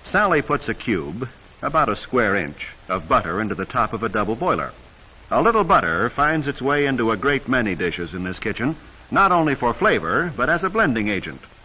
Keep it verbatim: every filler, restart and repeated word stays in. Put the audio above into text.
Sally puts a cube, about a square inch, of butter into the top of a double boiler. A little butter finds its way into a great many dishes in this kitchen, not only for flavor, but as a blending agent.